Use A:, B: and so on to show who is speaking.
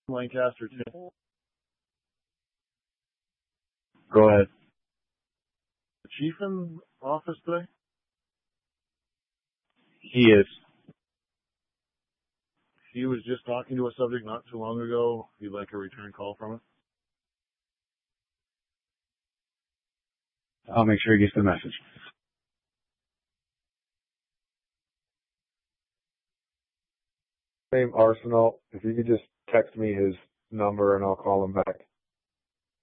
A: Lancaster, Tim.
B: Go ahead.
A: The chief in office today?
B: He is.
A: He was just talking to a subject not too long ago. You'd like a return call from him?
B: I'll make sure he gets the message.
C: Name Arsenal. If you could just text me his number and I'll call him back.